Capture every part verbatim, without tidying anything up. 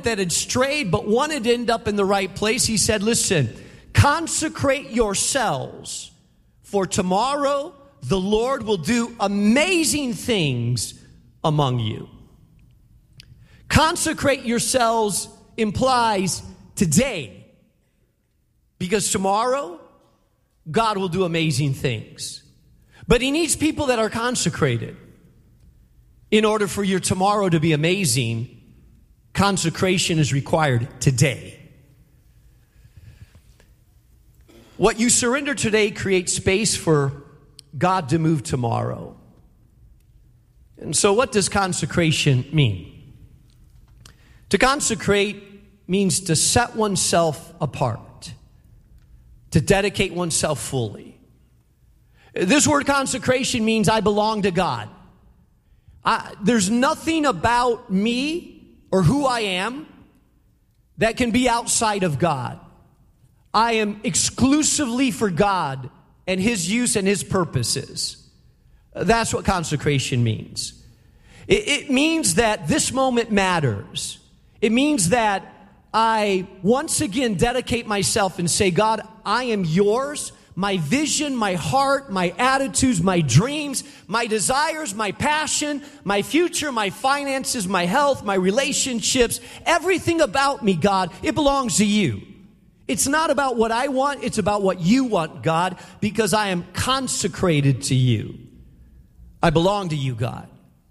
remnant that had strayed but wanted to end up in the right place. He said, listen, consecrate yourselves, for tomorrow the Lord will do amazing things among you. Consecrate yourselves implies today, because tomorrow God will do amazing things. But he needs people that are consecrated. In order for your tomorrow to be amazing, consecration is required today. What you surrender today creates space for God to move tomorrow. And so what does consecration mean? To consecrate means to set oneself apart, to dedicate oneself fully. This word consecration means I belong to God. I, there's nothing about me or who I am that can be outside of God. I am exclusively for God and His use and His purposes. That's what consecration means. It, it means that this moment matters. It means that I once again dedicate myself and say, God, I am yours. My vision, my heart, my attitudes, my dreams, my desires, my passion, my future, my finances, my health, my relationships, everything about me, God, it belongs to you. It's not about what I want, it's about what you want, God, because I am consecrated to you. I belong to you, God.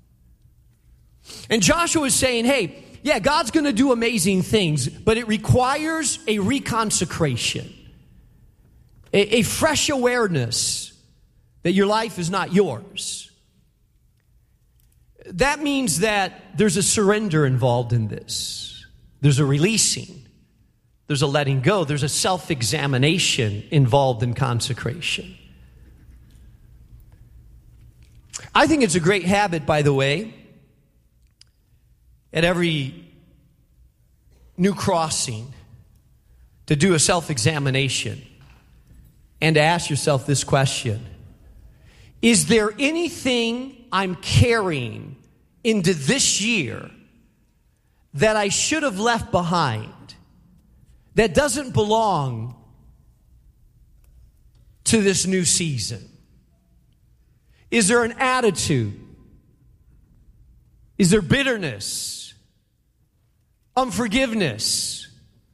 And Joshua is saying, hey, yeah, God's going to do amazing things, but it requires a reconsecration. A, a fresh awareness that your life is not yours. That means that there's a surrender involved in this. There's a releasing. There's a letting go. There's a self-examination involved in consecration. I think it's a great habit, by the way, at every new crossing to do a self-examination. And to ask yourself this question: is there anything I'm carrying into this year that I should have left behind that doesn't belong to this new season? Is there an attitude? Is there bitterness? Unforgiveness?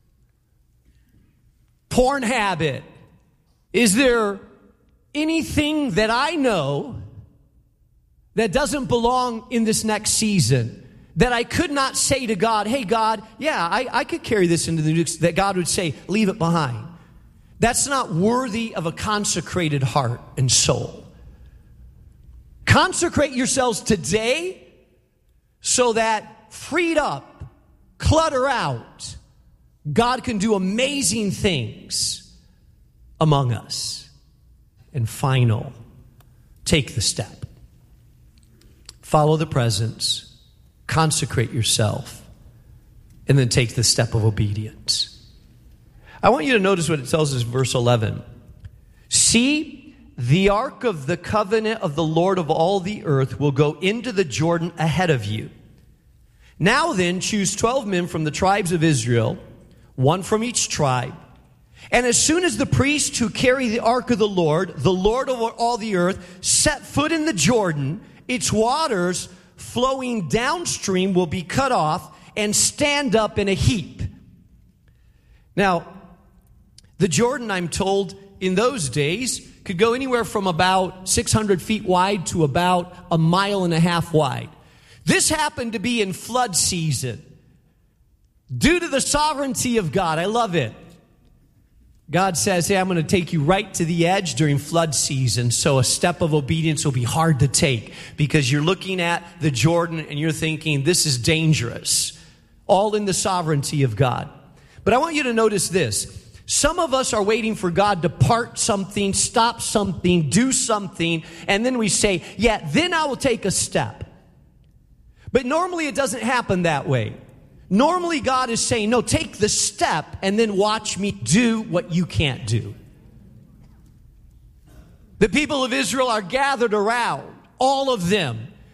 Porn habit? Is there anything that I know that doesn't belong in this next season that I could not say to God, hey, God, yeah, I, I could carry this into the new, that God would say, leave it behind. That's not worthy of a consecrated heart and soul. Consecrate yourselves today so that freed up, clutter out, God can do amazing things among us. And final, take the step. Follow the presence, consecrate yourself, and then take the step of obedience. I want you to notice what it tells us in verse eleven. See, the ark of the covenant of the Lord of all the earth will go into the Jordan ahead of you. Now then, choose twelve men from the tribes of Israel, one from each tribe. And as soon as the priests who carry the ark of the Lord, the Lord over all the earth, set foot in the Jordan, its waters flowing downstream will be cut off and stand up in a heap. Now, the Jordan, I'm told, in those days could go anywhere from about six hundred feet wide to about a mile and a half wide. This happened to be in flood season. Due to the sovereignty of God, I love it. God says, hey, I'm going to take you right to the edge during flood season, so a step of obedience will be hard to take because you're looking at the Jordan and you're thinking, this is dangerous. All in the sovereignty of God. But I want you to notice this. Some of us are waiting for God to part something, stop something, do something, and then we say, yeah, then I will take a step. But normally it doesn't happen that way. Normally God is saying, no, take the step and then watch me do what you can't do. The people of Israel are gathered around, all of them.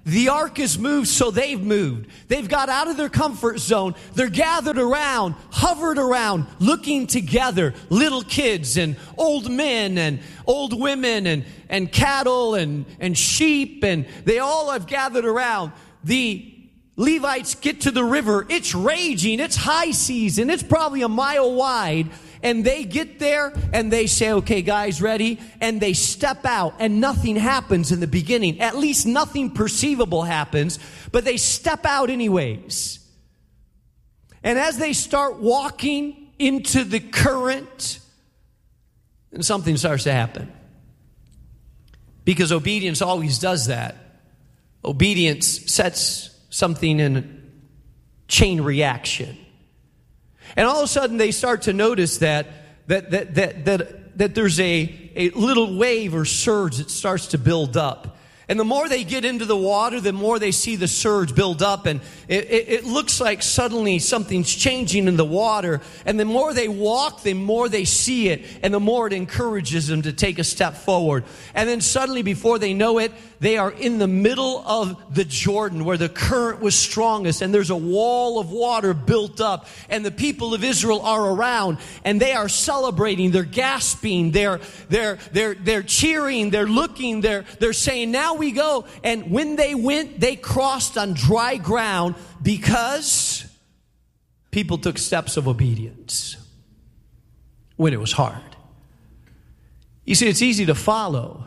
The ark is moved, so they've moved. They've got out of their comfort zone. They're gathered around, hovered around, looking together. Little kids and old men and old women and, and cattle and, and sheep. And they all have gathered around. The Levites get to the river. It's raging. It's high season. It's probably a mile wide. And they get there and they say, okay, guys, ready? And they step out and nothing happens in the beginning. At least nothing perceivable happens, but they step out anyways. And as they start walking into the current, and something starts to happen. Because obedience always does that. Obedience sets something in chain reaction. And all of a sudden they start to notice that that that that that, that there's a, a little wave or surge that starts to build up. And the more they get into the water, the more they see the surge build up. And it, it, it looks like suddenly something's changing in the water. And the more they walk, the more they see it. And the more it encourages them to take a step forward. And then suddenly, before they know it, they are in the middle of the Jordan where the current was strongest. And there's a wall of water built up. And the people of Israel are around. And they are celebrating. They're gasping. They're, they're, they're, they're cheering. They're looking. They're, they're saying, now we go. And when they went, they crossed on dry ground because people took steps of obedience when it was hard. You see, it's easy to follow,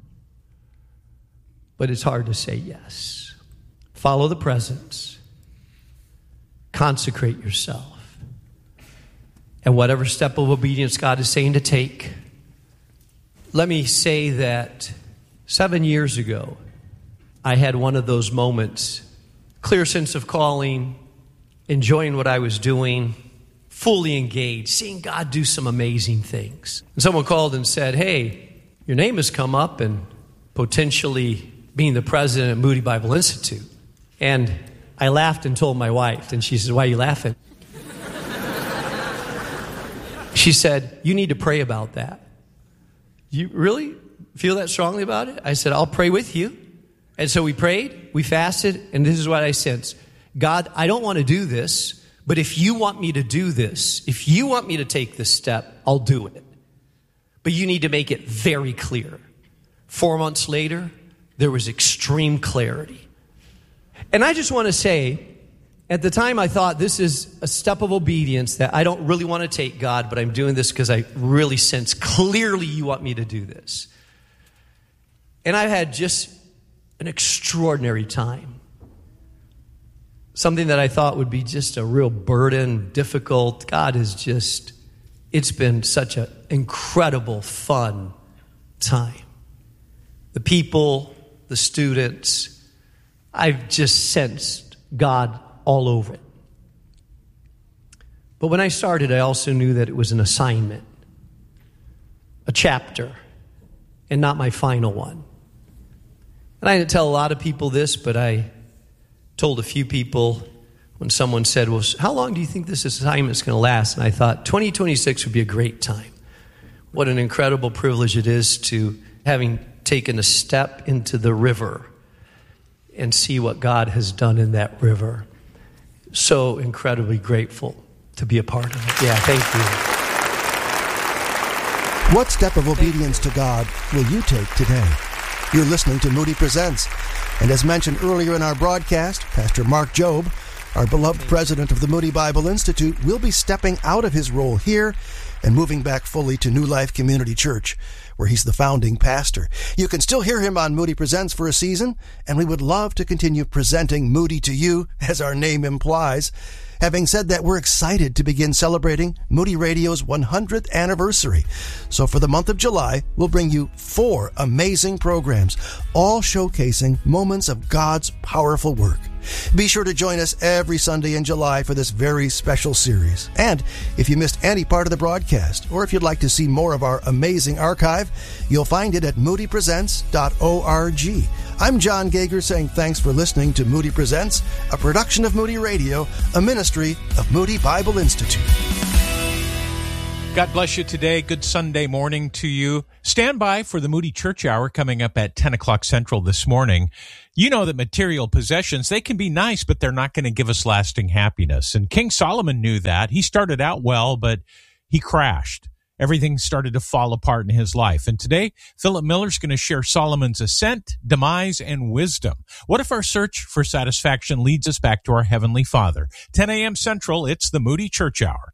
but it's hard to say yes. Follow the presence. Consecrate yourself. And whatever step of obedience God is saying to take, let me say that Seven years ago, I had one of those moments, clear sense of calling, enjoying what I was doing, fully engaged, seeing God do some amazing things. And someone called and said, hey, your name has come up and potentially being the president of Moody Bible Institute. And I laughed and told my wife, and she said, why are you laughing? She said, you need to pray about that. You really feel that strongly about it? I said, I'll pray with you. And so we prayed, we fasted, and this is what I sensed. God, I don't want to do this, but if you want me to do this, if you want me to take this step, I'll do it. But you need to make it very clear. Four months later, there was extreme clarity. And I just want to say, at the time I thought this is a step of obedience that I don't really want to take, God, but I'm doing this because I really sense clearly you want me to do this. And I've had just an extraordinary time. Something that I thought would be just a real burden, difficult. God is just, it's been such an incredible, fun time. The people, the students, I've just sensed God all over it. But when I started, I also knew that it was an assignment, a chapter, and not my final one. And I didn't tell a lot of people this, but I told a few people when someone said, well, how long do you think this assignment is going to last? And I thought, twenty twenty-six would be a great time. What an incredible privilege it is to having taken a step into the river and see what God has done in that river. So incredibly grateful to be a part of it. Yeah, thank you. What step of obedience to God will you take today? You're listening to Moody Presents. And as mentioned earlier in our broadcast, Pastor Mark Jobe, our beloved president of the Moody Bible Institute, will be stepping out of his role here and moving back fully to New Life Community Church, where he's the founding pastor. You can still hear him on Moody Presents for a season, and we would love to continue presenting Moody to you, as our name implies. Having said that, we're excited to begin celebrating Moody Radio's one hundredth anniversary. So for the month of July, we'll bring you four amazing programs, all showcasing moments of God's powerful work. Be sure to join us every Sunday in July for this very special series. And if you missed any part of the broadcast, or if you'd like to see more of our amazing archive, you'll find it at moody presents dot org. I'm John Gager saying thanks for listening to Moody Presents, a production of Moody Radio, a ministry of Moody Bible Institute. God bless you today. Good Sunday morning to you. Stand by for the Moody Church Hour coming up at ten o'clock Central this morning. You know that material possessions, they can be nice, but they're not going to give us lasting happiness. And King Solomon knew that. He started out well, but he crashed. Everything started to fall apart in his life. And today, Philip Miller's going to share Solomon's ascent, demise, and wisdom. What if our search for satisfaction leads us back to our Heavenly Father? ten a.m. Central, it's the Moody Church Hour.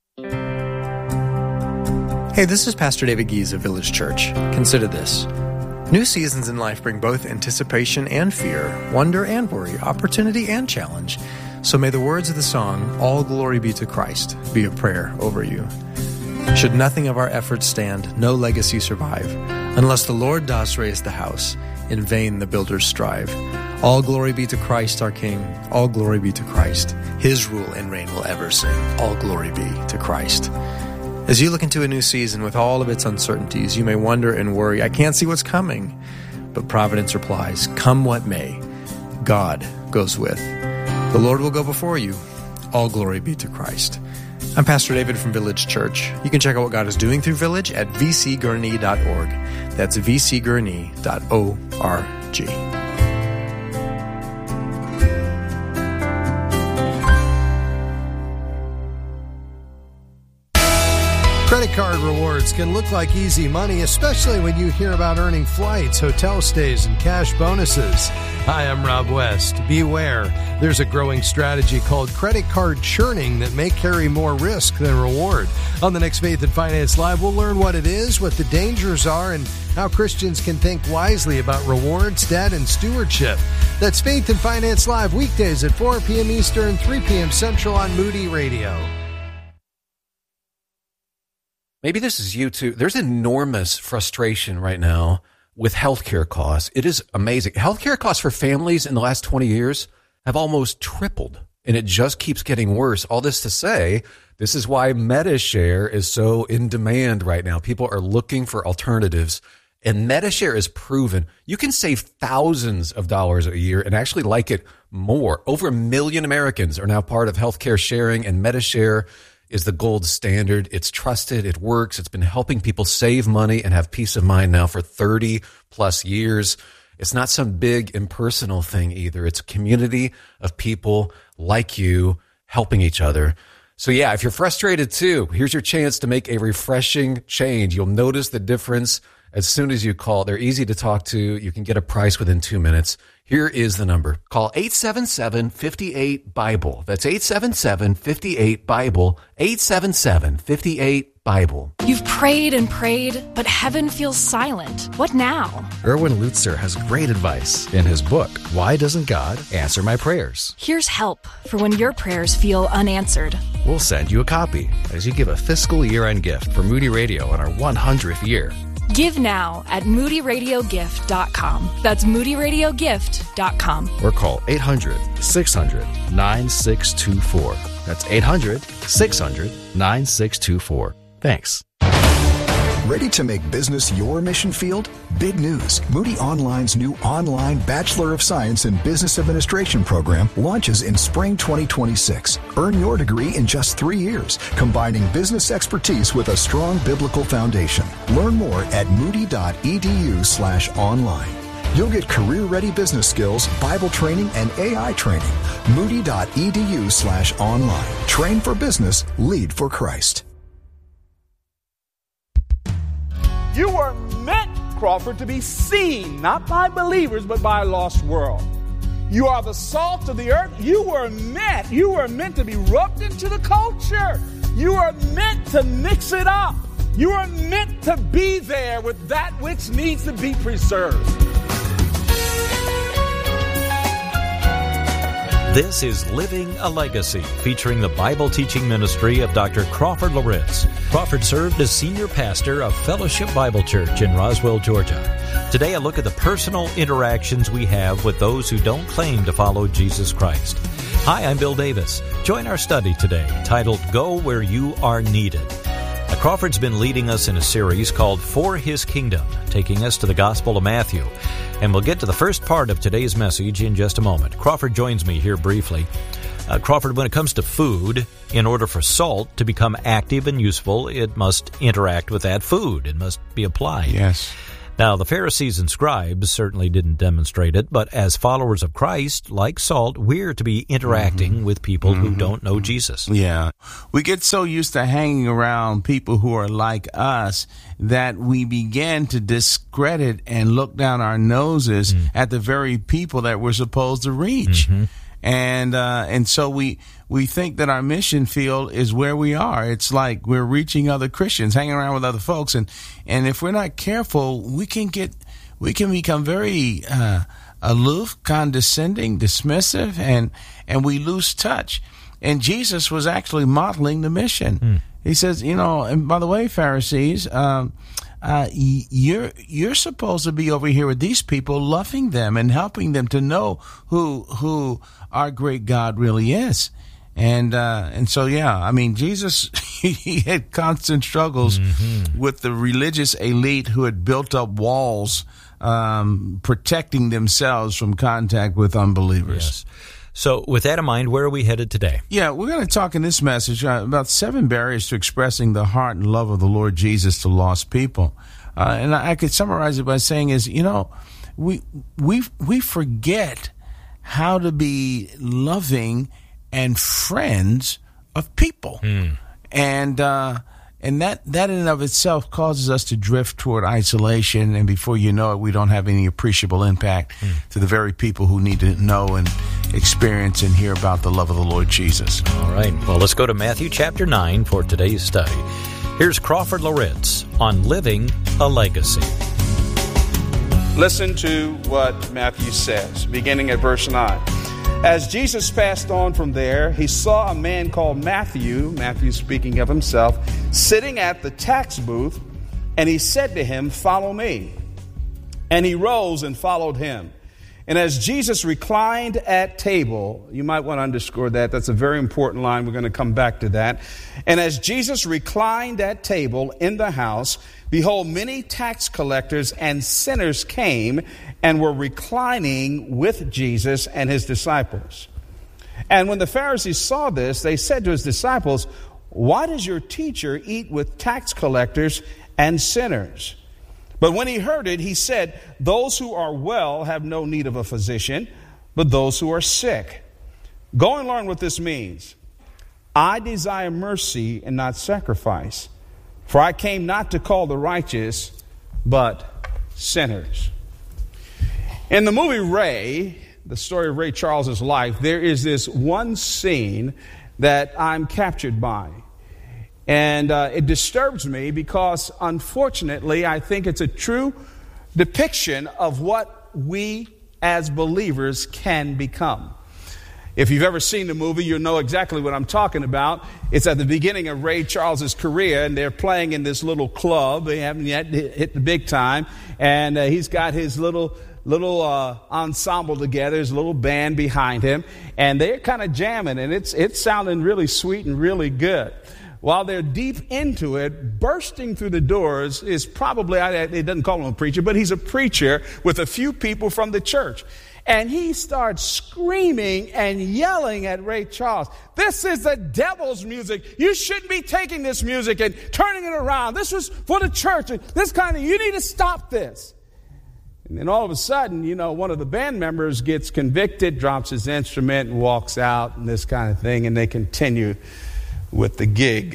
Hey, this is Pastor David Gies of Village Church. Consider this. New seasons in life bring both anticipation and fear, wonder and worry, opportunity and challenge. So may the words of the song, All Glory Be to Christ, be a prayer over you. Should nothing of our efforts stand, no legacy survive. Unless the Lord does raise the house, in vain the builders strive. All glory be to Christ our King, all glory be to Christ. His rule and reign will ever sing, all glory be to Christ. As you look into a new season with all of its uncertainties, you may wonder and worry, I can't see what's coming. But Providence replies, come what may, God goes with. The Lord will go before you. All glory be to Christ. I'm Pastor David from Village Church. You can check out what God is doing through Village at v c gurney dot org. That's v c gurney dot org. Credit card rewards can look like easy money, especially when you hear about earning flights, hotel stays, and cash bonuses. Hi, I'm Rob West. Beware, there's a growing strategy called credit card churning that may carry more risk than reward. On the next Faith and Finance Live, we'll learn what it is, what the dangers are, and how Christians can think wisely about rewards, debt, and stewardship. That's Faith and Finance Live, weekdays at four p.m. Eastern, three p.m. Central on Moody Radio. Maybe this is you too. There's enormous frustration right now with healthcare costs. It is amazing. Healthcare costs for families in the last twenty years have almost tripled, and it just keeps getting worse. All this to say, this is why MediShare is so in demand right now. People are looking for alternatives, and MediShare is proven. You can save thousands of dollars a year and actually like it more. Over a million Americans are now part of healthcare sharing, and MediShare is the gold standard. It's trusted. It works. It's been helping people save money and have peace of mind now for thirty plus years. It's not some big impersonal thing either. It's a community of people like you helping each other. So yeah, if you're frustrated too, here's your chance to make a refreshing change. You'll notice the difference as soon as you call. They're easy to talk to. You can get a price within two minutes. Here is the number. Call eight seven seven, five eight, BIBLE. That's eight seven seven, five eight, BIBLE. eight seven seven, five eight, BIBLE. You've prayed and prayed, but heaven feels silent. What now? Erwin Lutzer has great advice in his book, Why Doesn't God Answer My Prayers? Here's help for when your prayers feel unanswered. We'll send you a copy as you give a fiscal year-end gift for Moody Radio in our one hundredth year. Give now at moody radio gift dot com. That's moody radio gift dot com. Or call eight hundred, six hundred, nine six two four. That's eight hundred, six hundred, nine six two four. Thanks. Ready to make business your mission field? Big news. Moody Online's new online Bachelor of Science in Business Administration program launches in spring twenty twenty-six. Earn your degree in just three years, combining business expertise with a strong biblical foundation. Learn more at moody.edu slash online. You'll get career-ready business skills, Bible training, and A I training. Moody.edu slash online. Train for business, lead for Christ. You were meant, Crawford, to be seen, not by believers, but by a lost world. You are the salt of the earth. You were meant, you were meant to be rubbed into the culture. You are meant to mix it up. You are meant to be there with that which needs to be preserved. This is Living a Legacy, featuring the Bible teaching ministry of Doctor Crawford Loritz. Crawford served as senior pastor of Fellowship Bible Church in Roswell, Georgia. Today, a look at the personal interactions we have with those who don't claim to follow Jesus Christ. Hi, I'm Bill Davis. Join our study today, titled Go Where You Are Needed. Now, Crawford's been leading us in a series called For His Kingdom, taking us to the Gospel of Matthew. And we'll get to the first part of today's message in just a moment. Crawford joins me here briefly. Uh, Crawford, when it comes to food, in order for salt to become active and useful, it must interact with that food. It must be applied. Yes. Now, the Pharisees and scribes certainly didn't demonstrate it, but as followers of Christ, like salt, we're to be interacting mm-hmm. with people mm-hmm. who don't know Jesus. Yeah. We get so used to hanging around people who are like us that we begin to discredit and look down our noses mm. at the very people that we're supposed to reach. Mm-hmm. And uh, and so we we think that our mission field is where we are. It's like we're reaching other Christians, hanging around with other folks, and, and if we're not careful, we can get we can become very uh, aloof, condescending, dismissive, and and we lose touch. And Jesus was actually modeling the mission. Mm. He says, you know, and by the way, Pharisees, um, uh, you're you're supposed to be over here with these people, loving them and helping them to know who who our great God really is. And uh, and so, yeah, I mean, Jesus, he had constant struggles mm-hmm. with the religious elite who had built up walls um, protecting themselves from contact with unbelievers. Yes. So with that in mind, where are we headed today? Yeah, we're going to talk in this message uh, about seven barriers to expressing the heart and love of the Lord Jesus to lost people. Uh, and I, I could summarize it by saying is, you know, we we we forget how to be loving and friends of people. Mm. And uh, and that, that in and of itself causes us to drift toward isolation, and before you know it, we don't have any appreciable impact mm. to the very people who need to know and experience and hear about the love of the Lord Jesus. All right. Well, let's go to Matthew chapter nine for today's study. Here's Crawford Loritz on Living a Legacy. Listen to what Matthew says, beginning at verse nine. As Jesus passed on from there, he saw a man called Matthew, Matthew speaking of himself, sitting at the tax booth, and he said to him, "Follow me." And he rose and followed him. And as Jesus reclined at table, you might want to underscore that. That's a very important line. We're going to come back to that. And as Jesus reclined at table in the house, behold, many tax collectors and sinners came and were reclining with Jesus and his disciples. And when the Pharisees saw this, they said to his disciples, "Why does your teacher eat with tax collectors and sinners?" But when he heard it, he said, "Those who are well have no need of a physician, but those who are sick. Go and learn what this means. I desire mercy and not sacrifice, for I came not to call the righteous, but sinners." In the movie Ray, the story of Ray Charles's life, there is this one scene that I'm captured by. And uh, it disturbs me because, unfortunately, I think it's a true depiction of what we as believers can become. If you've ever seen the movie, you'll know exactly what I'm talking about. It's at the beginning of Ray Charles's career, and they're playing in this little club. They haven't yet hit the big time. And uh, he's got his little little uh, ensemble together, his little band behind him. And they're kind of jamming, and it's it's sounding really sweet and really good. While they're deep into it, bursting through the doors is probably, it doesn't call him a preacher, but he's a preacher with a few people from the church. And he starts screaming and yelling at Ray Charles, "This is the devil's music. You shouldn't be taking this music and turning it around. This was for the church. And this kind of, you need to stop this." And then all of a sudden, you know, one of the band members gets convicted, drops his instrument and walks out and this kind of thing. And they continue with the gig.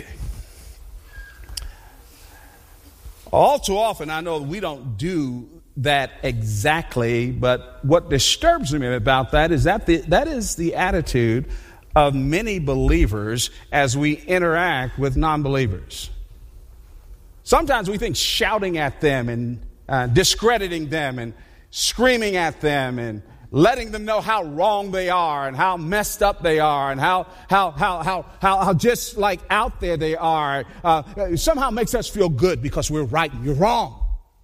All too often, I know we don't do that exactly, but what disturbs me about that is that the, that is the attitude of many believers as we interact with non-believers. Sometimes we think shouting at them and uh, discrediting them and screaming at them and letting them know how wrong they are and how messed up they are and how how how how how, how just like out there they are uh, somehow makes us feel good because we're right and you're wrong.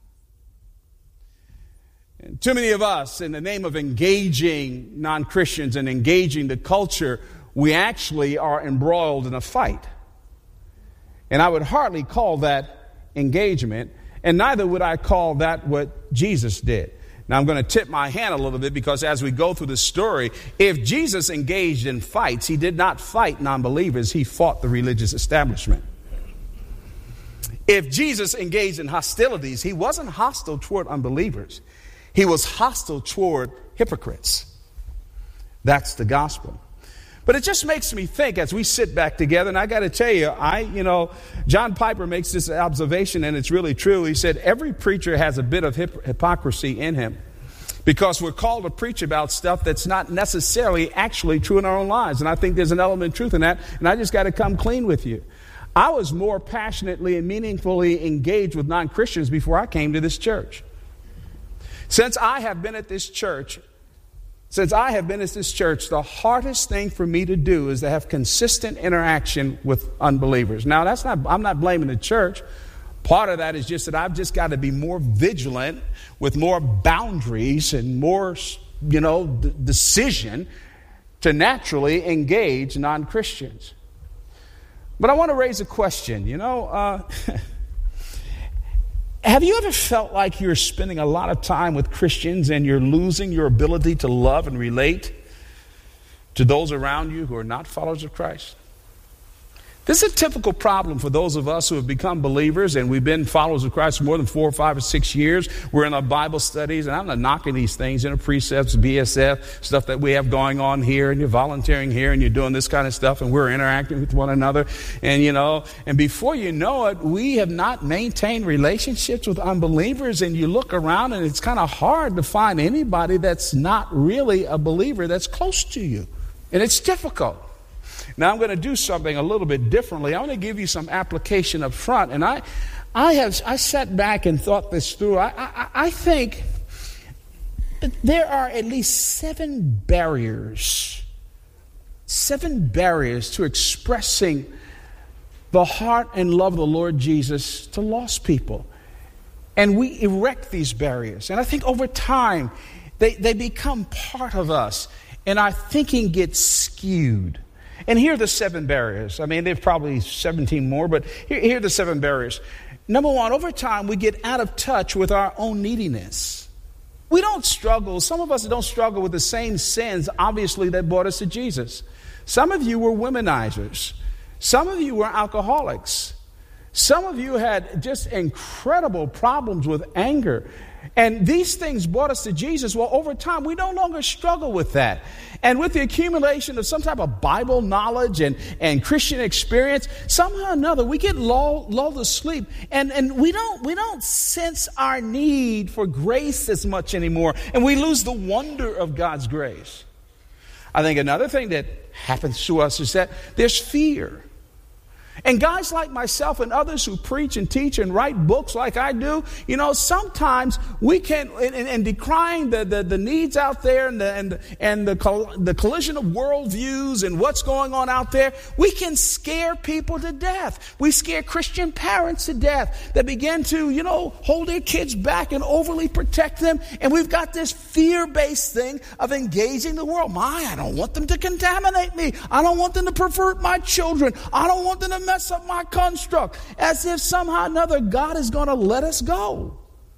And too many of us, in the name of engaging non-Christians and engaging the culture, we actually are embroiled in a fight. And I would hardly call that engagement, and neither would I call that what Jesus did. Now, I'm going to tip my hand a little bit because as we go through the story, if Jesus engaged in fights, he did not fight non-believers. He fought the religious establishment. If Jesus engaged in hostilities, he wasn't hostile toward unbelievers. He was hostile toward hypocrites. That's the gospel. But it just makes me think as we sit back together, and I got to tell you, I, you know, John Piper makes this observation, and it's really true. He said, every preacher has a bit of hip- hypocrisy in him because we're called to preach about stuff that's not necessarily actually true in our own lives. And I think there's an element of truth in that, and I just got to come clean with you. I was more passionately and meaningfully engaged with non-Christians before I came to this church. Since I have been at this church, Since I have been at this church, the hardest thing for me to do is to have consistent interaction with unbelievers. Now, that's not, I'm not blaming the church. Part of that is just that I've just got to be more vigilant with more boundaries and more, you know, d- decision to naturally engage non-Christians. But I want to raise a question. You know, uh, have you ever felt like you're spending a lot of time with Christians and you're losing your ability to love and relate to those around you who are not followers of Christ? This is a typical problem for those of us who have become believers and we've been followers of Christ for more than four or five or six years. We're in our Bible studies, and I'm not knocking these things, you know, precepts, B S F, stuff that we have going on here, and you're volunteering here and you're doing this kind of stuff, and we're interacting with one another. And, you know, and before you know it, we have not maintained relationships with unbelievers, and you look around and it's kind of hard to find anybody that's not really a believer that's close to you. And it's difficult. Now, I'm going to do something a little bit differently. I want to give you some application up front. And I I have I sat back and thought this through. I, I, I think there are at least seven barriers, seven barriers to expressing the heart and love of the Lord Jesus to lost people. And we erect these barriers. And I think over time, they, they become part of us. And our thinking gets skewed. And here are the seven barriers. I mean, there's probably seventeen more, but here, here are the seven barriers. Number one, over time, we get out of touch with our own neediness. We don't struggle. Some of us don't struggle with the same sins, obviously, that brought us to Jesus. Some of you were womenizers. Some of you were alcoholics. Some of you had just incredible problems with anger. And these things brought us to Jesus. Well, over time, we no longer struggle with that. And with the accumulation of some type of Bible knowledge and, and Christian experience, somehow or another, we get lulled, lulled to sleep. And, and we don't, we don't sense our need for grace as much anymore. And we lose the wonder of God's grace. I think another thing that happens to us is that there's fear. And guys like myself and others who preach and teach and write books like I do, you know, sometimes we can, and, and decrying the, the, the needs out there and the and the, and the, coll- the collision of worldviews and what's going on out there, we can scare people to death. We scare Christian parents to death that begin to, you know, hold their kids back and overly protect them. And we've got this fear-based thing of engaging the world. My, I don't want them to contaminate me. I don't want them to pervert my children. I don't want them to mess up my construct, as if somehow or another God is going to let us go.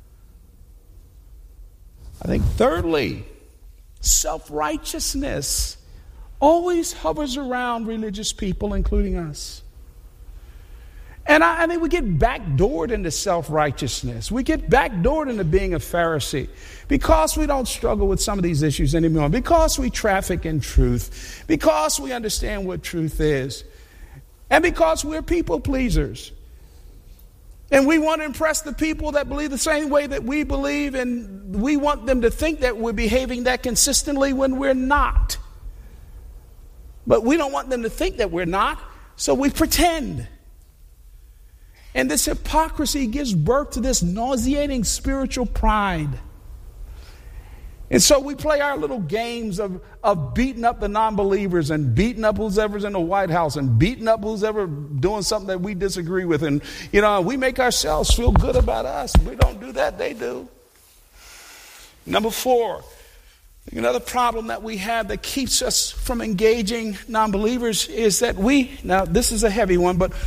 I think thirdly, self-righteousness always hovers around religious people, including us. And I, I think we get backdoored into self-righteousness. We get backdoored into being a Pharisee because we don't struggle with some of these issues anymore, because we traffic in truth, because we understand what truth is. And because we're people pleasers. And we want to impress the people that believe the same way that we believe, and we want them to think that we're behaving that consistently when we're not. But we don't want them to think that we're not, so we pretend. And this hypocrisy gives birth to this nauseating spiritual pride. And so we play our little games of, of beating up the non-believers and beating up who's ever's in the White House and beating up who's ever doing something that we disagree with. And, you know, we make ourselves feel good about us. We don't do that. They do. Number four, another problem that we have that keeps us from engaging non-believers is that we, now this is a heavy one, but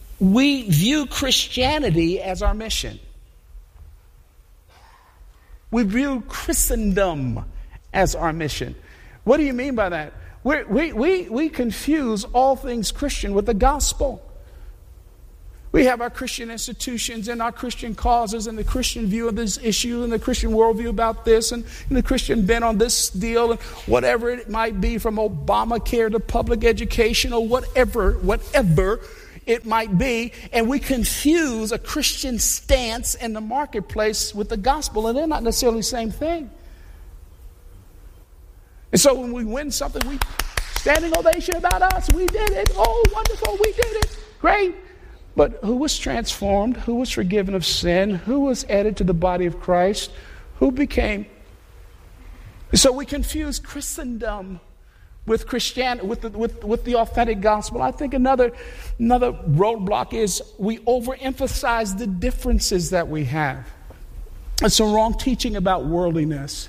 we view Christianity as our mission. We view Christendom as our mission. What do you mean by that? We're, we, we, we confuse all things Christian with the gospel. We have our Christian institutions and our Christian causes and the Christian view of this issue and the Christian worldview about this and, and the Christian bent on this deal and whatever it might be, from Obamacare to public education or whatever, whatever it might be. And we confuse a Christian stance in the marketplace with the gospel, and they're not necessarily the same thing. And so when we win something, we standing ovation about us. We did it. Oh, wonderful. We did it. Great. But who was transformed? Who was forgiven of sin? Who was added to the body of Christ? Who became? So we confuse Christendom with Christianity, with the, with, with the authentic gospel. I think another, another roadblock is we overemphasize the differences that we have. It's a wrong teaching about worldliness.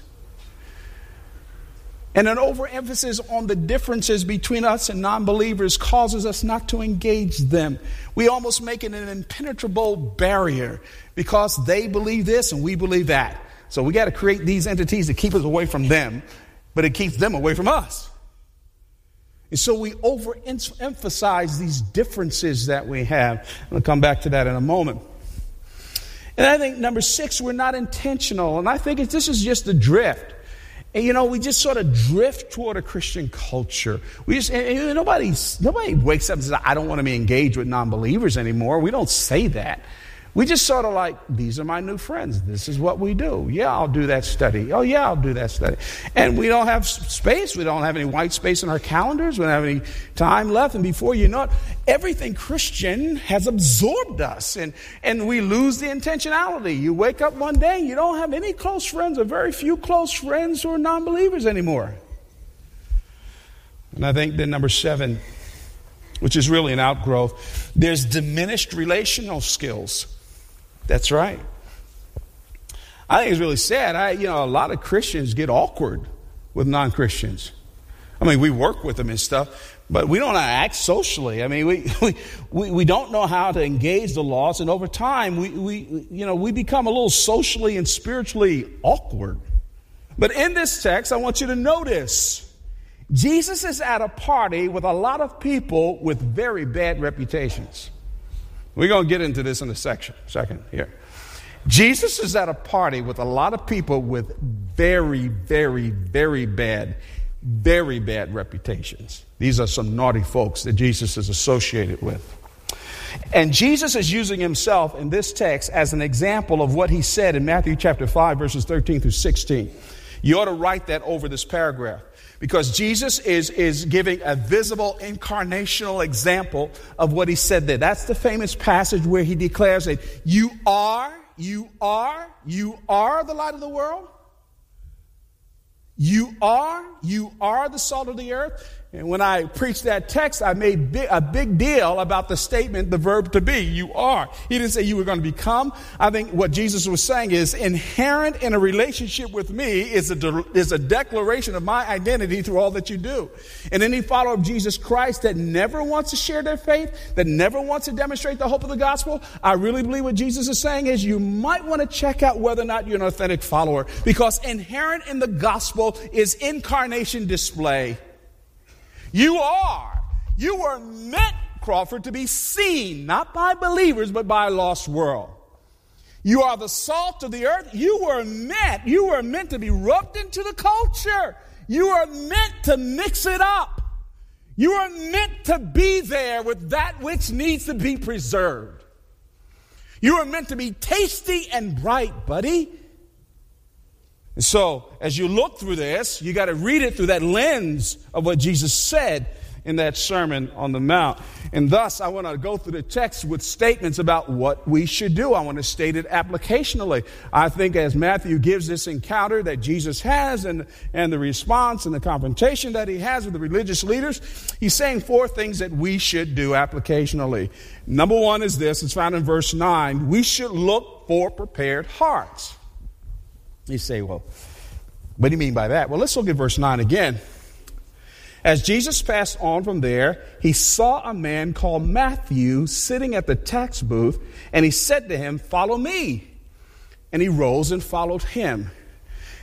And an overemphasis on the differences between us and non-believers causes us not to engage them. We almost make it an impenetrable barrier because they believe this and we believe that. So we got to create these entities to keep us away from them, but it keeps them away from us. And so we overemphasize these differences that we have. I'll come back to that in a moment. And I think number six, we're not intentional. And I think it's, this is just the drift. And, you know, we just sort of drift toward a Christian culture. We just, and, and nobody, nobody wakes up and says, I don't want to be engaged with non-believers anymore. We don't say that. We just sort of like, these are my new friends. This is what we do. Yeah, I'll do that study. Oh, yeah, I'll do that study. And we don't have space. We don't have any white space in our calendars. We don't have any time left. And before you know it, everything Christian has absorbed us. And, and we lose the intentionality. You wake up one day, you don't have any close friends or very few close friends who are non-believers anymore. And I think then number seven, which is really an outgrowth, there's diminished relational skills. That's right. I think it's really sad. I, you know, a lot of Christians get awkward with non-Christians. I mean, we work with them and stuff, but we don't act socially. I mean, we we, we, we don't know how to engage the lost, and over time, we, we you know we become a little socially and spiritually awkward. But in this text, I want you to notice, Jesus is at a party with a lot of people with very bad reputations. We're going to get into this in a section, second here. Jesus is at a party with a lot of people with very, very, very bad, very bad reputations. These are some naughty folks that Jesus is associated with. And Jesus is using himself in this text as an example of what he said in Matthew chapter five, verses thirteen through sixteen. You ought to write that over this paragraph, because Jesus is, is giving a visible incarnational example of what he said there. That's the famous passage where he declares that you are, you are, you are the light of the world. You are, you are the salt of the earth. And when I preached that text, I made big, a big deal about the statement, the verb to be. You are. He didn't say you were going to become. I think what Jesus was saying is inherent in a relationship with me is a, de- is a declaration of my identity through all that you do. And any follower of Jesus Christ that never wants to share their faith, that never wants to demonstrate the hope of the gospel, I really believe what Jesus is saying is you might want to check out whether or not you're an authentic follower, because inherent in the gospel is incarnation display. You are. You were meant, Crawford, to be seen, not by believers, but by a lost world. You are the salt of the earth. You were meant, you were meant to be rubbed into the culture. You are meant to mix it up. You are meant to be there with that which needs to be preserved. You are meant to be tasty and bright, buddy. And so, as you look through this, you got to read it through that lens of what Jesus said in that Sermon on the Mount. And thus, I want to go through the text with statements about what we should do. I want to state it applicationally. I think as Matthew gives this encounter that Jesus has and, and the response and the confrontation that he has with the religious leaders, he's saying four things that we should do applicationally. Number one is this. It's found in verse nine. We should look for prepared hearts. You say, well, what do you mean by that? Well, let's look at verse nine again. As Jesus passed on from there, he saw a man called Matthew sitting at the tax booth, and he said to him, "Follow me." And he rose and followed him.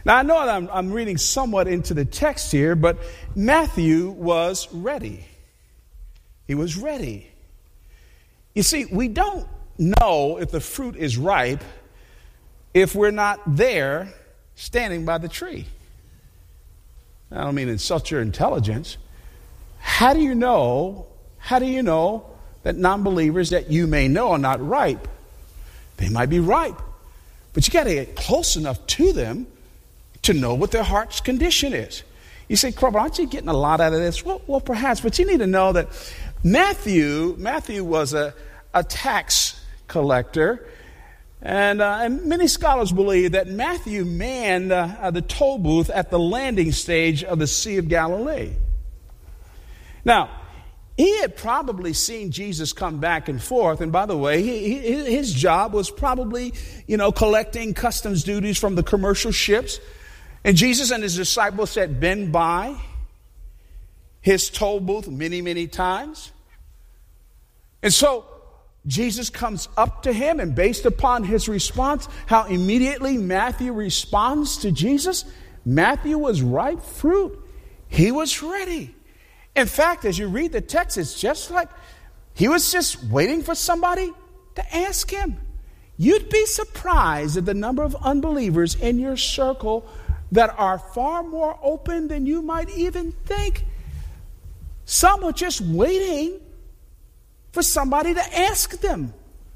Now, I know that I'm, I'm reading somewhat into the text here, but Matthew was ready. He was ready. You see, we don't know if the fruit is ripe if we're not there standing by the tree. I don't mean to insult your intelligence. How do you know, how do you know that non-believers that you may know are not ripe? They might be ripe, but you got to get close enough to them to know what their heart's condition is. You say, Crawford, aren't you getting a lot out of this? Well, well, perhaps, but you need to know that Matthew, Matthew was a, a tax collector, and, uh, and many scholars believe that Matthew manned uh, uh, the toll booth at the landing stage of the Sea of Galilee. Now, he had probably seen Jesus come back and forth, and by the way, he, he, his job was probably, you know, collecting customs duties from the commercial ships. And Jesus and his disciples had been by his toll booth many, many times. And so Jesus comes up to him, and based upon his response, how immediately Matthew responds to Jesus, Matthew was ripe fruit. He was ready. In fact, as you read the text, it's just like he was just waiting for somebody to ask him. You'd be surprised at the number of unbelievers in your circle that are far more open than you might even think. Some are just waiting for somebody to ask them.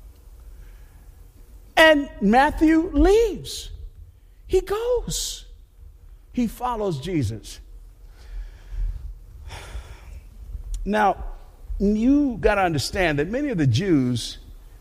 And Matthew leaves. He goes. He follows Jesus. Now, you got to understand that many of the Jews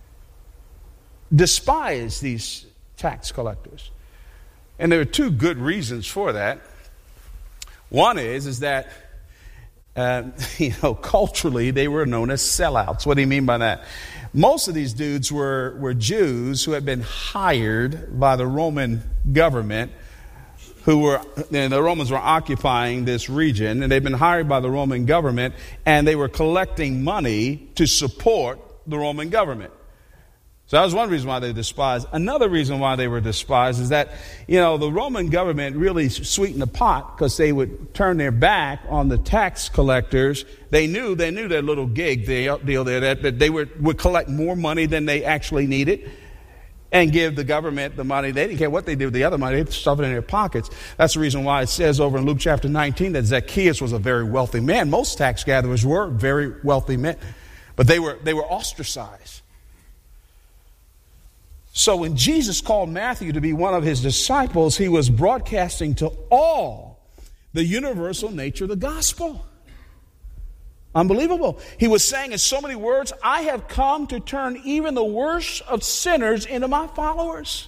despise these tax collectors. And there are two good reasons for that. One is, is that, uh, you know, culturally they were known as sellouts. What do you mean by that? Most of these dudes were, were Jews who had been hired by the Roman government, who were, and the Romans were occupying this region, and they'd been hired by the Roman government, and they were collecting money to support the Roman government. So that was one reason why they despised. Another reason why they were despised is that, you know, the Roman government really sweetened the pot because they would turn their back on the tax collectors. They knew, they knew their little gig deal there, that, that they would, would collect more money than they actually needed and give the government the money. They didn't care what they did with the other money. They'd stuff it in their pockets. That's the reason why it says over in Luke chapter nineteen that Zacchaeus was a very wealthy man. Most tax gatherers were very wealthy men, but they were, they were ostracized. So when Jesus called Matthew to be one of his disciples, he was broadcasting to all the universal nature of the gospel. Unbelievable. He was saying in so many words, I have come to turn even the worst of sinners into my followers.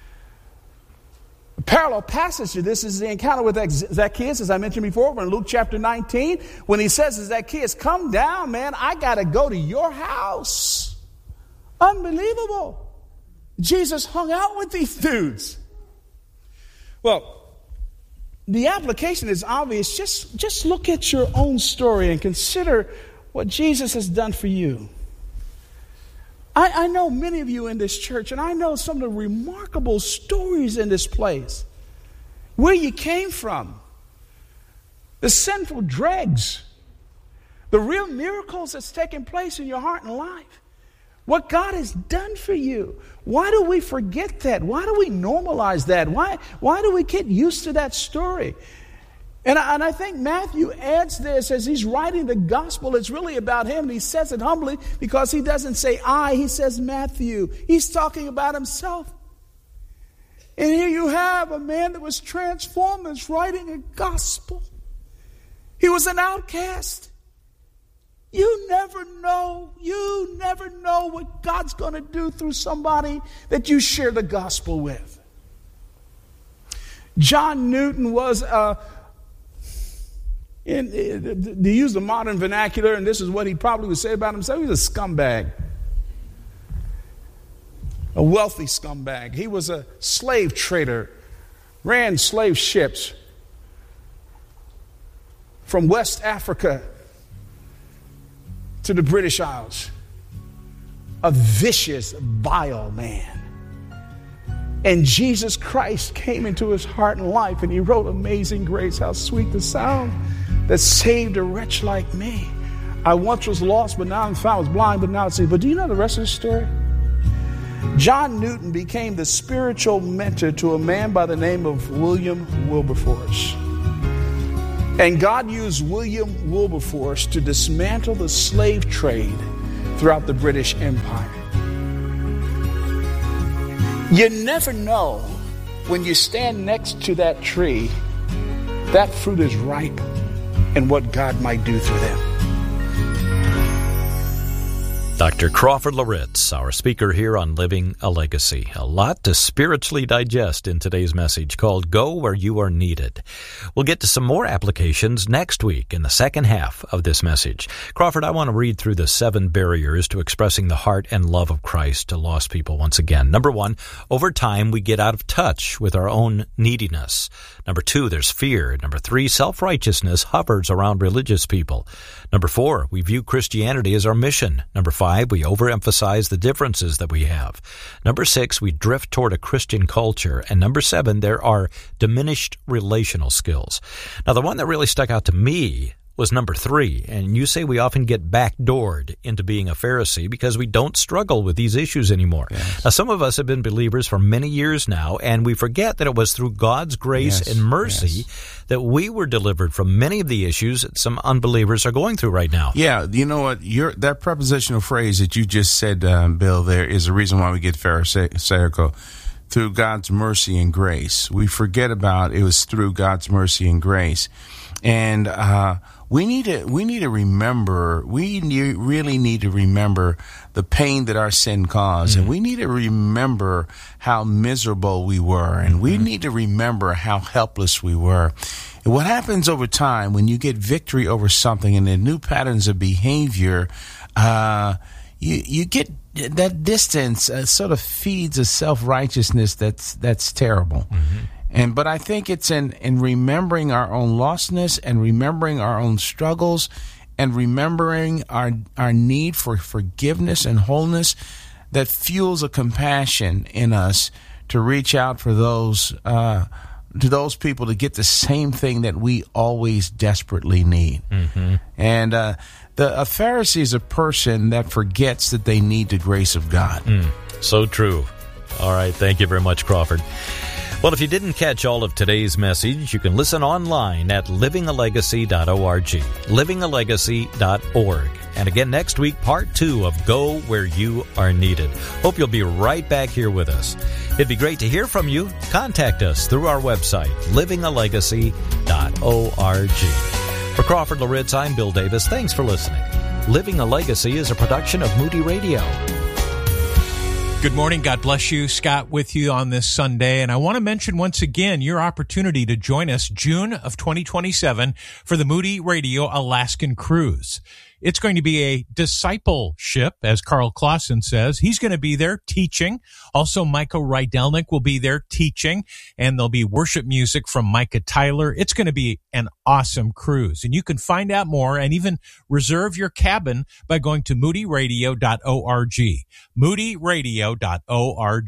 A parallel passage to this is the encounter with Zacchaeus, as I mentioned before, in Luke chapter nineteen, when he says to Zacchaeus, come down, man, I got to go to your house. Unbelievable. Jesus hung out with these dudes. Well, the application is obvious. Just, just look at your own story and consider what Jesus has done for you. I, I know many of you in this church, and I know some of the remarkable stories in this place. Where you came from. The sinful dregs. The real miracles that's taken place in your heart and life. What God has done for you. Why do we forget that? Why do we normalize that? Why, why do we get used to that story? And I, and I think Matthew adds this as he's writing the gospel. It's really about him. And he says it humbly because he doesn't say I, he says Matthew. He's talking about himself. And here you have a man that was transformed that's writing a gospel. He was an outcast. You never know, you never know what God's going to do through somebody that you share the gospel with. John Newton was, uh, in, in, to use the modern vernacular, and this is what he probably would say about himself, he was a scumbag. A wealthy scumbag. He was a slave trader, ran slave ships from West Africa to the British Isles. A vicious, vile man. And Jesus Christ came into his heart and life, and he wrote Amazing Grace, how sweet the sound that saved a wretch like me. I once was lost, but now I'm found, was blind, but now I see. But do you know the rest of the story? John Newton became the spiritual mentor to a man by the name of William Wilberforce. And God used William Wilberforce to dismantle the slave trade throughout the British Empire. You never know when you stand next to that tree, that fruit is ripe and what God might do through them. Doctor Crawford Loritts, our speaker here on Living a Legacy. A lot to spiritually digest in today's message called Go Where You Are Needed. We'll get to some more applications next week in the second half of this message. Crawford, I want to read through the seven barriers to expressing the heart and love of Christ to lost people once again. Number one, over time we get out of touch with our own neediness. Number two, there's fear. Number three, self-righteousness hovers around religious people. Number four, we view Christianity as our mission. Number five, we overemphasize the differences that we have. Number six, we drift toward a Christian culture. And number seven, there are diminished relational skills. Now, the one that really stuck out to me was number three, and you say we often get backdoored into being a Pharisee because we don't struggle with these issues anymore. Yes. Now, some of us have been believers for many years now, and we forget that it was through God's grace yes. and mercy yes. that we were delivered from many of the issues that some unbelievers are going through right now. Yeah, you know what? Your, that prepositional phrase that you just said, um, Bill, there is the reason why we get Pharisaical. Through God's mercy and grace. We forget about it was through God's mercy and grace. And uh We need to we need to remember, we need, really need to remember the pain that our sin caused. Mm-hmm. And we need to remember how miserable we were. And mm-hmm. we need to remember how helpless we were. And what happens over time when you get victory over something and the new patterns of behavior, uh, you, you get that distance uh, sort of feeds a self-righteousness that's, that's terrible. Mm-hmm. And but I think it's in, in remembering our own lostness and remembering our own struggles and remembering our our need for forgiveness and wholeness that fuels a compassion in us to reach out for those uh, to those people to get the same thing that we always desperately need. Mm-hmm. And uh, the a Pharisee is a person that forgets that they need the grace of God. Mm, so true. All right, thank you very much, Crawford. Well, if you didn't catch all of today's message, you can listen online at living a legacy dot org, living a legacy dot org. And again, next week, part two of Go Where You Are Needed. Hope you'll be right back here with us. It'd be great to hear from you. Contact us through our website, living a legacy dot org. For Crawford Loritts, I'm Bill Davis. Thanks for listening. Living a Legacy is a production of Moody Radio. Good morning. God bless you. Scott with you on this Sunday. And I want to mention once again your opportunity to join us June of twenty twenty-seven for the Moody Radio Alaskan Cruise. It's going to be a discipleship, as Carl Clausen says. He's going to be there teaching. Also, Michael Rydelnik will be there teaching, and there'll be worship music from Micah Tyler. It's going to be an awesome cruise, and you can find out more and even reserve your cabin by going to moody radio dot org, moody radio dot org.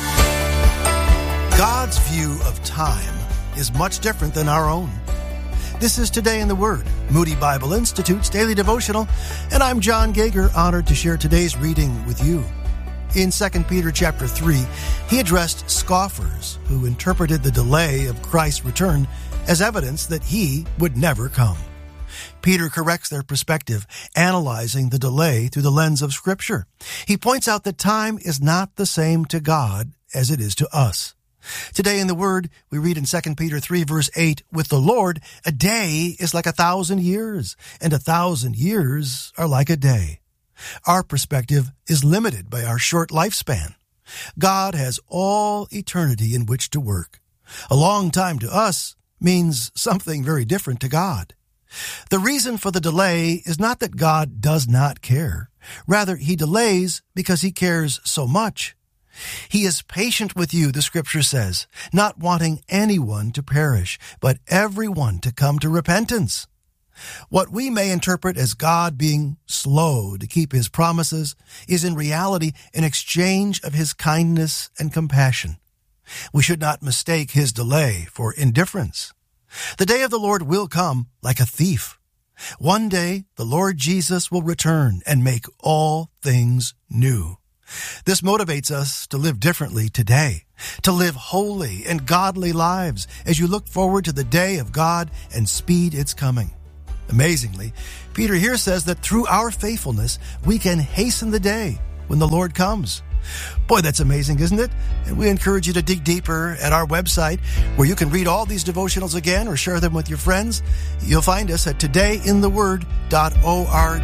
God's view of time is much different than our own. This is Today in the Word, Moody Bible Institute's daily devotional, and I'm John Gager, honored to share today's reading with you. In Second Peter chapter three, he addressed scoffers who interpreted the delay of Christ's return as evidence that he would never come. Peter corrects their perspective, analyzing the delay through the lens of Scripture. He points out that time is not the same to God as it is to us. Today in the Word, we read in Second Peter three, verse eight, with the Lord, a day is like a thousand years, and a thousand years are like a day. Our perspective is limited by our short lifespan. God has all eternity in which to work. A long time to us means something very different to God. The reason for the delay is not that God does not care. Rather, he delays because he cares so much. He is patient with you, the Scripture says, not wanting anyone to perish, but everyone to come to repentance. What we may interpret as God being slow to keep his promises is in reality an exchange of his kindness and compassion. We should not mistake his delay for indifference. The day of the Lord will come like a thief. One day the Lord Jesus will return and make all things new. This motivates us to live differently today, to live holy and godly lives as you look forward to the day of God and speed its coming. Amazingly, Peter here says that through our faithfulness, we can hasten the day when the Lord comes. Boy, that's amazing, isn't it? And we encourage you to dig deeper at our website, where you can read all these devotionals again or share them with your friends. You'll find us at today in the word dot org.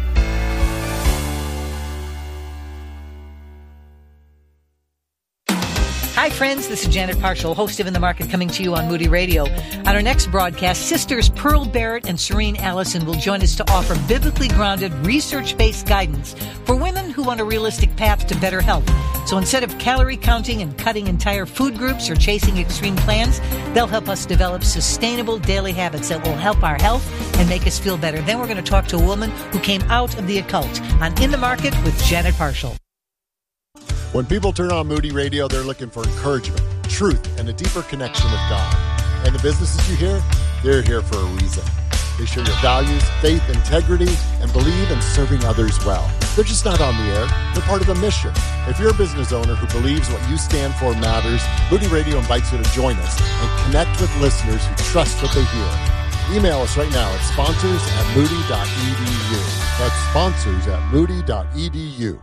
Hi, friends. This is Janet Parshall, host of In the Market, coming to you on Moody Radio. On our next broadcast, sisters Pearl Barrett and Serene Allison will join us to offer biblically grounded, research-based guidance for women who want a realistic path to better health. So instead of calorie counting and cutting entire food groups or chasing extreme plans, they'll help us develop sustainable daily habits that will help our health and make us feel better. Then we're going to talk to a woman who came out of the occult on In the Market with Janet Parshall. When people turn on Moody Radio, they're looking for encouragement, truth, and a deeper connection with God. And the businesses you hear, they're here for a reason. They share your values, faith, integrity, and believe in serving others well. They're just not on the air. They're part of a mission. If you're a business owner who believes what you stand for matters, Moody Radio invites you to join us and connect with listeners who trust what they hear. Email us right now at sponsors at moody dot e d u. That's sponsors at moody dot e d u.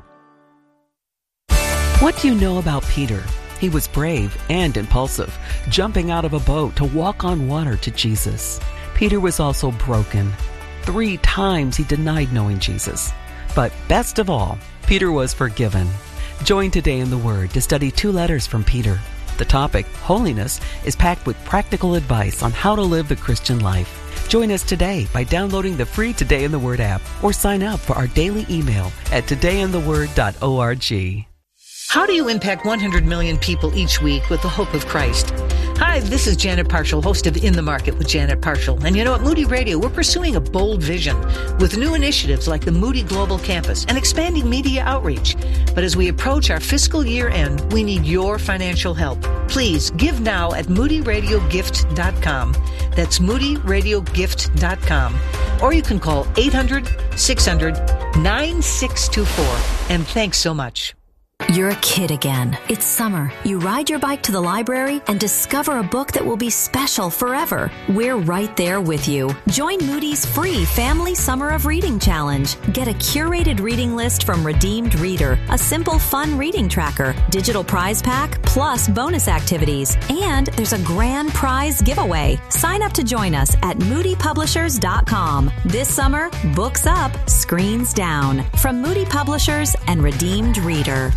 What do you know about Peter? He was brave and impulsive, jumping out of a boat to walk on water to Jesus. Peter was also broken. Three times he denied knowing Jesus. But best of all, Peter was forgiven. Join Today in the Word to study two letters from Peter. The topic, holiness, is packed with practical advice on how to live the Christian life. Join us today by downloading the free Today in the Word app or sign up for our daily email at today in the word dot org. How do you impact one hundred million people each week with the hope of Christ? Hi, this is Janet Parshall, host of In the Market with Janet Parshall. And you know, at Moody Radio, we're pursuing a bold vision with new initiatives like the Moody Global Campus and expanding media outreach. But as we approach our fiscal year end, we need your financial help. Please give now at moody radio gift dot com. That's moody radio gift dot com. Or you can call eight hundred, six hundred, nine six two four. And thanks so much. You're a kid again. It's summer. You ride your bike to the library and discover a book that will be special forever. We're right there with you. Join Moody's free Family Summer of Reading Challenge. Get a curated reading list from Redeemed Reader, a simple, fun reading tracker, digital prize pack, plus bonus activities. And there's a grand prize giveaway. Sign up to join us at moody publishers dot com. This summer, books up, screens down. From Moody Publishers and Redeemed Reader.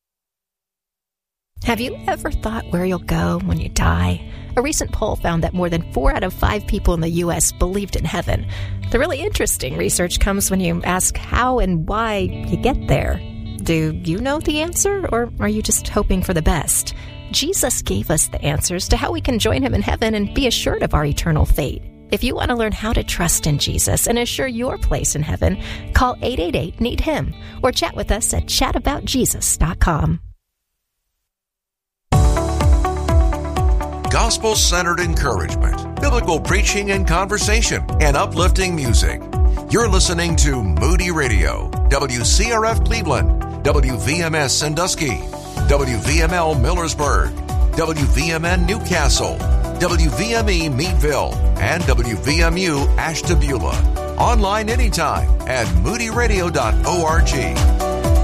Have you ever thought where you'll go when you die? A recent poll found that more than four out of five people in the U S believed in heaven. The really interesting research comes when you ask how and why you get there. Do you know the answer, or are you just hoping for the best? Jesus gave us the answers to how we can join him in heaven and be assured of our eternal fate. If you want to learn how to trust in Jesus and assure your place in heaven, call eight eight eight, need him or chat with us at chat about jesus dot com. Gospel-centered encouragement, biblical preaching and conversation, and uplifting music. You're listening to Moody Radio, W C R F Cleveland, W V M S Sandusky, W V M L Millersburg, W V M N Newcastle, W V M E Meadville, and W V M U Ashtabula. Online anytime at moody radio dot org.